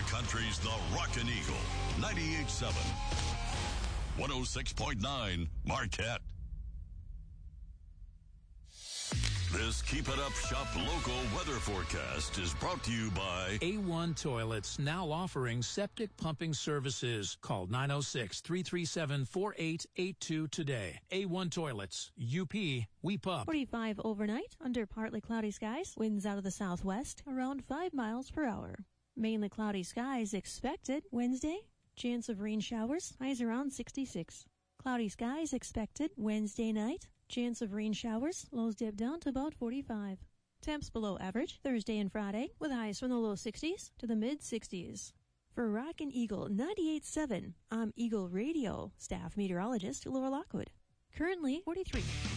country's The Rockin' Eagle, 98.7, 106.9 Marquette. This Keep It Up Shop local weather forecast is brought to you by A1 Toilets, now offering septic pumping services. Call 906-337-4882 today. A1 Toilets, UP, we pump. 45 overnight, under partly cloudy skies, winds out of the southwest, around 5 miles per hour. Mainly cloudy skies expected Wednesday. Chance of rain showers, highs around 66. Cloudy skies expected Wednesday night. Chance of rain showers, lows dip down to about 45. Temps below average Thursday and Friday, with highs from the low 60s to the mid 60s. For Rockin' Eagle 98.7, I'm Eagle Radio staff meteorologist Laura Lockwood. Currently 43.